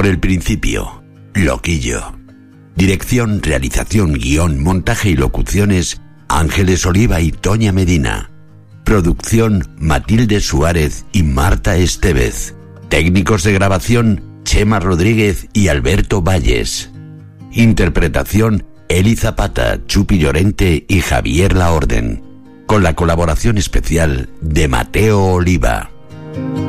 el principio. Loquillo. Dirección, realización, guión, montaje y locuciones, Ángeles Oliva y Toña Medina. Producción, Matilde Suárez y Marta Estevez. Técnicos de grabación, Chema Rodríguez y Alberto Valles. Interpretación, Eli Zapata, Chupi Llorente y Javier Laorden. Con la colaboración especial de Mateo Oliva.